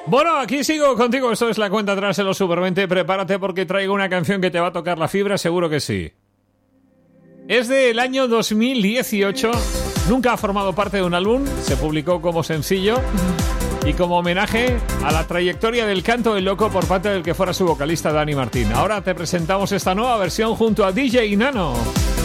Bueno, aquí sigo contigo. Esto es la cuenta atrás de los Super 20. Prepárate porque traigo una canción que te va a tocar la fibra, seguro que sí. Es del año 2018. Nunca ha formado parte de un álbum. Se publicó como sencillo y como homenaje a la trayectoria del canto del loco por parte del que fuera su vocalista Dani Martín. Ahora te presentamos esta nueva versión junto a DJ Nano.